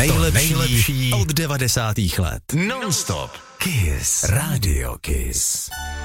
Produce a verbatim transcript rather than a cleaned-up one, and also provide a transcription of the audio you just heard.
nejlepší, nejlepší od devadesátých let. Non-stop. Kiss. Radio Kiss.